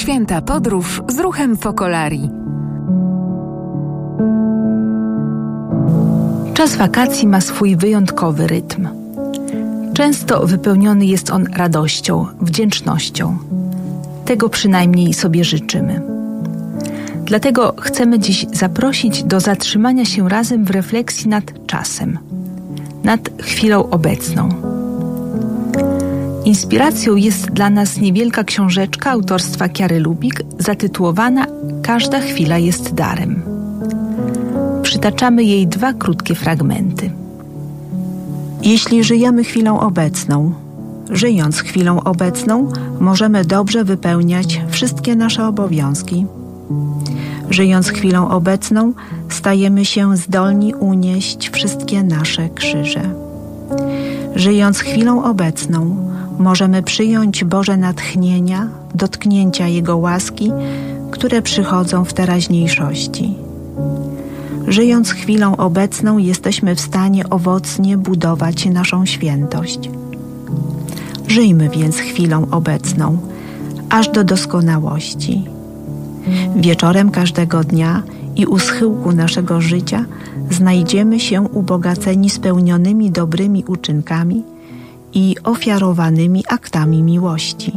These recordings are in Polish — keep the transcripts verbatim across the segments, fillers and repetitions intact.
Święta podróż z ruchem Focolari. Czas wakacji ma swój wyjątkowy rytm. Często wypełniony jest on radością, wdzięcznością. Tego przynajmniej sobie życzymy. Dlatego chcemy dziś zaprosić do zatrzymania się razem w refleksji nad czasem, nad chwilą obecną. Inspiracją jest dla nas niewielka książeczka autorstwa Kiary Lubick zatytułowana „Każda chwila jest darem”. Przytaczamy jej dwa krótkie fragmenty. Jeśli żyjemy chwilą obecną, żyjąc chwilą obecną, możemy dobrze wypełniać wszystkie nasze obowiązki. Żyjąc chwilą obecną, stajemy się zdolni unieść wszystkie nasze krzyże. Żyjąc chwilą obecną, możemy przyjąć Boże natchnienia, dotknięcia Jego łaski, które przychodzą w teraźniejszości. Żyjąc chwilą obecną, jesteśmy w stanie owocnie budować naszą świętość. Żyjmy więc chwilą obecną, aż do doskonałości. Wieczorem każdego dnia i u schyłku naszego życia znajdziemy się ubogaceni spełnionymi dobrymi uczynkami i ofiarowanymi aktami miłości.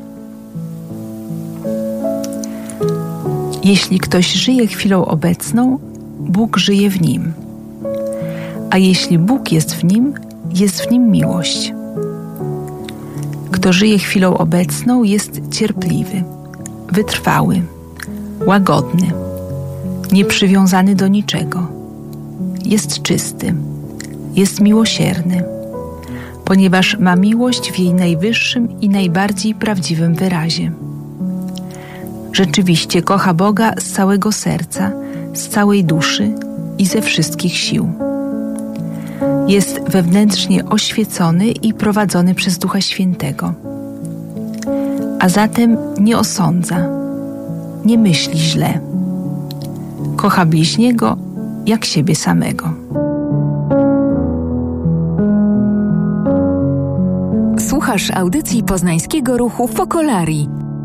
Jeśli ktoś żyje chwilą obecną, Bóg żyje w nim. A jeśli Bóg jest w nim, jest w nim miłość. Kto żyje chwilą obecną, jest cierpliwy, wytrwały, łagodny, nieprzywiązany do niczego. Jest czysty, jest miłosierny, ponieważ ma miłość w jej najwyższym i najbardziej prawdziwym wyrazie. Rzeczywiście kocha Boga z całego serca, z całej duszy i ze wszystkich sił. Jest wewnętrznie oświecony i prowadzony przez Ducha Świętego. A zatem nie osądza, nie myśli źle. Kocha bliźniego jak siebie samego. Słuchasz audycji poznańskiego ruchu Focolari.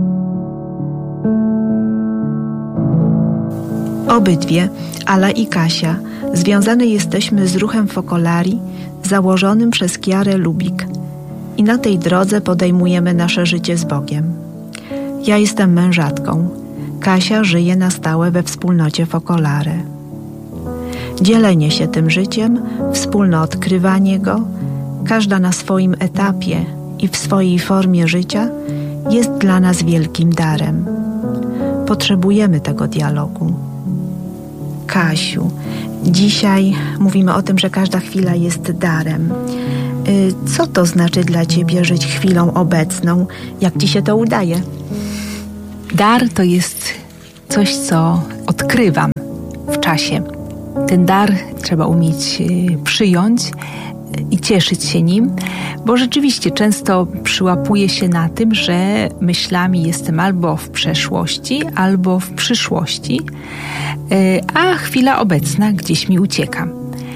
Obydwie, Ala i Kasia, związane jesteśmy z ruchem Focolari założonym przez Kiarę Lubick i na tej drodze podejmujemy nasze życie z Bogiem. Ja jestem mężatką, Kasia żyje na stałe we wspólnocie Focolare. Dzielenie się tym życiem, wspólne odkrywanie go, każda na swoim etapie i w swojej formie życia jest dla nas wielkim darem. Potrzebujemy tego dialogu. Kasiu, dzisiaj mówimy o tym, że każda chwila jest darem. Co to znaczy dla Ciebie żyć chwilą obecną? Jak Ci się to udaje? Dar to jest coś, co odkrywam w czasie. Ten dar trzeba umieć przyjąć i cieszyć się nim, bo rzeczywiście często przyłapuję się na tym, że myślami jestem albo w przeszłości, albo w przyszłości, a chwila obecna gdzieś mi ucieka.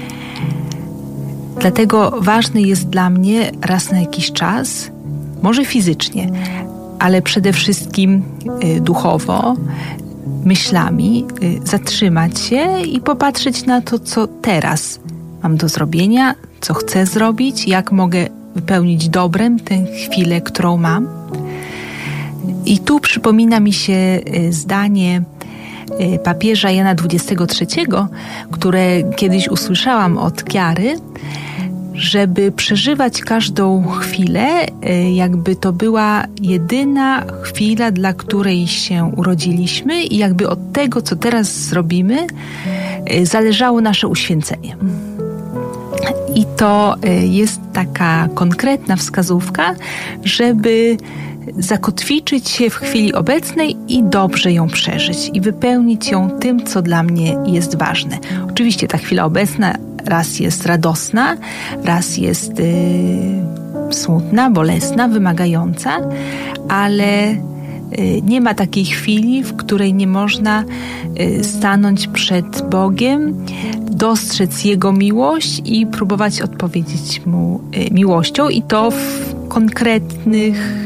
Dlatego ważny jest dla mnie raz na jakiś czas, może fizycznie, ale przede wszystkim duchowo, myślami zatrzymać się i popatrzeć na to, co teraz mam do zrobienia, co chcę zrobić, jak mogę wypełnić dobrem tę chwilę, którą mam. I tu przypomina mi się zdanie papieża Jana dwudziestego trzeciego, które kiedyś usłyszałam od Kiary, żeby przeżywać każdą chwilę, jakby to była jedyna chwila, dla której się urodziliśmy i jakby od tego, co teraz zrobimy, zależało nasze uświęcenie. I to jest taka konkretna wskazówka, żeby zakotwiczyć się w chwili obecnej i dobrze ją przeżyć i wypełnić ją tym, co dla mnie jest ważne. Oczywiście ta chwila obecna raz jest radosna, raz jest yy, smutna, bolesna, wymagająca, ale yy, nie ma takiej chwili, w której nie można yy, stanąć przed Bogiem, dostrzec Jego miłość i próbować odpowiedzieć Mu yy, miłością i to w konkretnych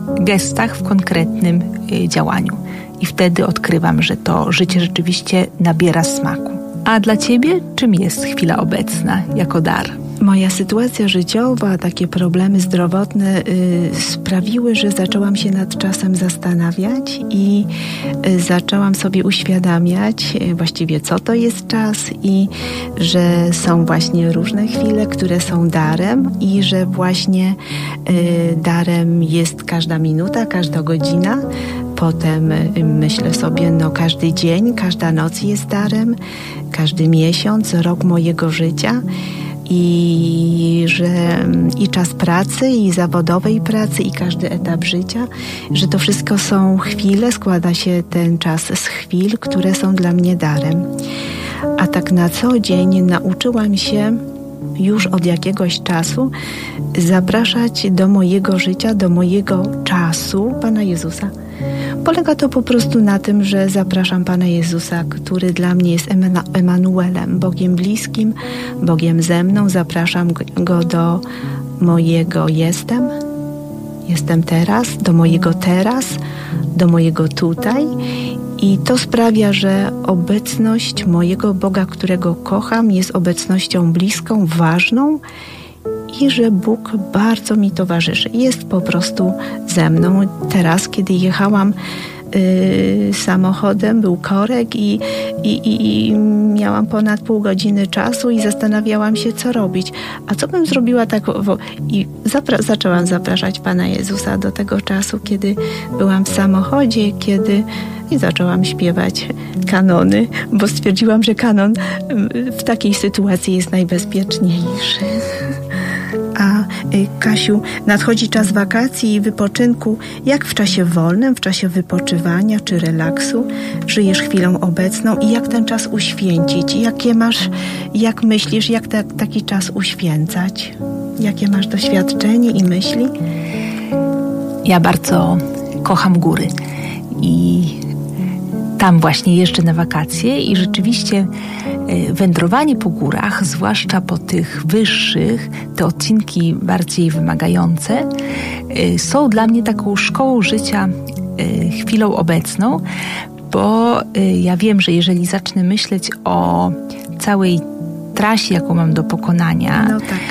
gestach, w konkretnym działaniu. I wtedy odkrywam, że to życie rzeczywiście nabiera smaku. A dla Ciebie czym jest chwila obecna jako dar? Moja sytuacja życiowa, takie problemy zdrowotne y, sprawiły, że zaczęłam się nad czasem zastanawiać i y, zaczęłam sobie uświadamiać y, właściwie co to jest czas i że są właśnie różne chwile, które są darem i że właśnie y, darem jest każda minuta, każda godzina. Potem y, myślę sobie, no każdy dzień, każda noc jest darem, każdy miesiąc, rok mojego życia. I że i czas pracy, i zawodowej pracy, i każdy etap życia, że to wszystko są chwile, składa się ten czas z chwil, które są dla mnie darem. A tak na co dzień nauczyłam się już od jakiegoś czasu zapraszać do mojego życia, do mojego czasu Pana Jezusa. Polega to po prostu na tym, że zapraszam Pana Jezusa, który dla mnie jest Emanuelem, Bogiem bliskim, Bogiem ze mną. Zapraszam Go do mojego jestem, jestem teraz, do mojego teraz, do mojego tutaj. I to sprawia, że obecność mojego Boga, którego kocham, jest obecnością bliską, ważną i że Bóg bardzo mi towarzyszy. Jest po prostu ze mną. Teraz, kiedy jechałam yy, samochodem, był korek i, i, i, i miałam ponad pół godziny czasu i zastanawiałam się, co robić. A co bym zrobiła tak... Wo- I zapra- zaczęłam zapraszać Pana Jezusa do tego czasu, kiedy byłam w samochodzie, kiedy... I zaczęłam śpiewać kanony, bo stwierdziłam, że kanon w takiej sytuacji jest najbezpieczniejszy. A Kasiu, nadchodzi czas wakacji i wypoczynku. Jak w czasie wolnym, w czasie wypoczywania czy relaksu żyjesz chwilą obecną i jak ten czas uświęcić? Jakie masz, jak myślisz, jak te, taki czas uświęcać? Jakie masz doświadczenie i myśli? Ja bardzo kocham góry i tam właśnie jeżdżę na wakacje i rzeczywiście wędrowanie po górach, zwłaszcza po tych wyższych, te odcinki bardziej wymagające, są dla mnie taką szkołą życia, chwilą obecną, bo ja wiem, że jeżeli zacznę myśleć o całej trasie, jaką mam do pokonania, no tak.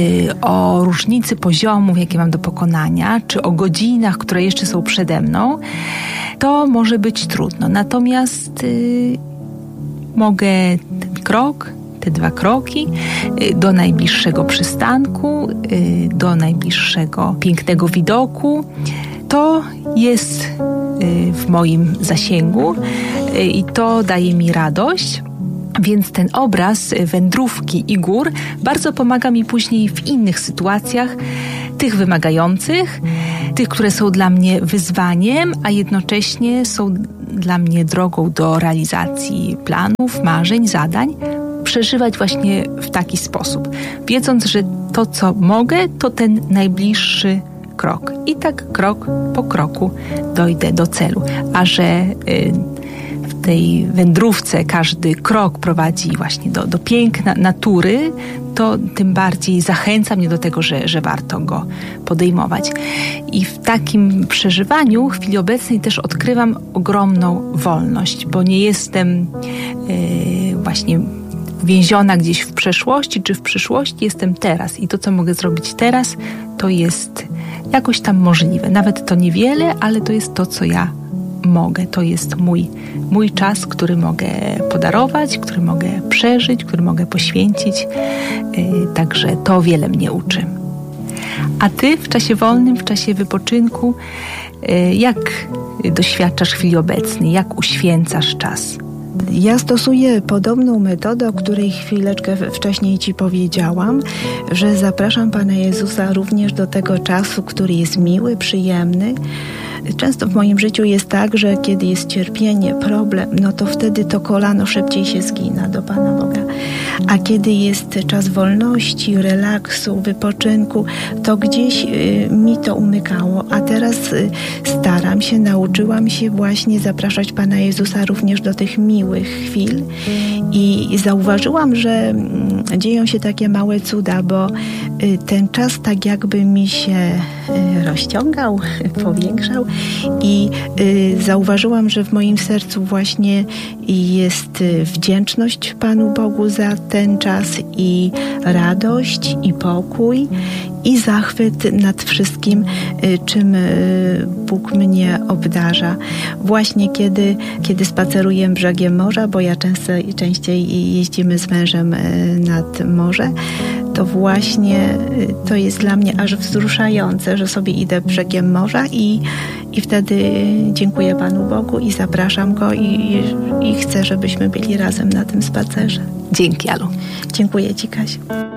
o różnicy poziomów, jakie mam do pokonania, czy o godzinach, które jeszcze są przede mną, to może być trudno. Natomiast y, mogę ten krok, te dwa kroki y, do najbliższego przystanku, y, do najbliższego pięknego widoku. To jest y, w moim zasięgu y, i to daje mi radość. Więc ten obraz wędrówki i gór bardzo pomaga mi później w innych sytuacjach, tych wymagających, tych, które są dla mnie wyzwaniem, a jednocześnie są dla mnie drogą do realizacji planów, marzeń, zadań. Przeżywać właśnie w taki sposób, wiedząc, że to, co mogę, to ten najbliższy krok. I tak krok po kroku dojdę do celu. A że y, w tej wędrówce każdy krok prowadzi właśnie do, do piękna natury, to tym bardziej zachęca mnie do tego, że, że warto go podejmować. I w takim przeżywaniu w chwili obecnej też odkrywam ogromną wolność, bo nie jestem yy, właśnie uwięziona gdzieś w przeszłości czy w przyszłości, jestem teraz i to, co mogę zrobić teraz, to jest jakoś tam możliwe. Nawet to niewiele, ale to jest to, co ja mogę. To jest mój, mój czas, który mogę podarować, który mogę przeżyć, który mogę poświęcić. Yy, także to wiele mnie uczy. A ty w czasie wolnym, w czasie wypoczynku, yy, jak doświadczasz chwili obecnej? Jak uświęcasz czas? Ja stosuję podobną metodę, o której chwileczkę wcześniej Ci powiedziałam, że zapraszam Pana Jezusa również do tego czasu, który jest miły, przyjemny, Często w moim życiu jest tak, że kiedy jest cierpienie, problem, no to wtedy to kolano szybciej się zgina do Pana Boga. A kiedy jest czas wolności, relaksu, wypoczynku, to gdzieś y, mi to umykało. A teraz y, staram się, nauczyłam się właśnie zapraszać Pana Jezusa również do tych miłych chwil. I, i zauważyłam, że y, dzieją się takie małe cuda, bo y, ten czas tak jakby mi się y, rozciągał, powiększał i y, zauważyłam, że w moim sercu właśnie jest y, wdzięczność Panu Bogu za ten czas i radość i pokój i zachwyt nad wszystkim, y, czym y, Bóg mnie obdarza. Właśnie kiedy, kiedy spaceruję brzegiem morza, bo ja często, częściej jeździmy z mężem y, nad morze, to właśnie y, to jest dla mnie aż wzruszające, że sobie idę brzegiem morza i, i wtedy dziękuję Panu Bogu i zapraszam Go i, i, i chcę, żebyśmy byli razem na tym spacerze. Dzięki, Alu. Dziękuję Ci, Kasiu.